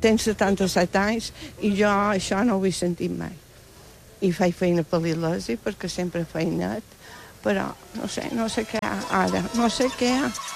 tens 77 anys i jo això no ho he sentit mai. I faig feina per l'Iglesi perquè sempre he feinat, però no sé què ara, no sé què.